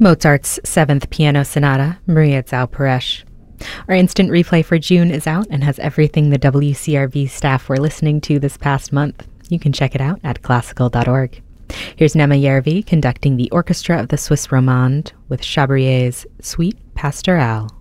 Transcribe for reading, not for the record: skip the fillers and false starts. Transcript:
Mozart's Seventh Piano Sonata, Maria Zhao-Peresh. Our instant replay for June is out and has everything the WCRV staff were listening to this past month. You can check it out at classical.org. Here's Nema Järvi conducting the Orchestra of the Swiss Romande with Chabrier's Suite Pastorale.